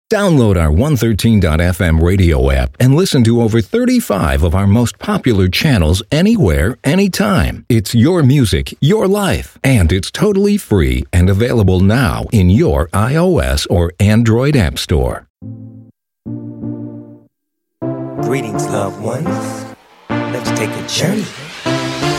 Download our 113.fm radio app and listen to over 35 of our most popular channels anywhere, anytime. It's your music, your life, and it's totally free and available now in your iOS or Android app store. Greetings, loved ones. Let's take a journey.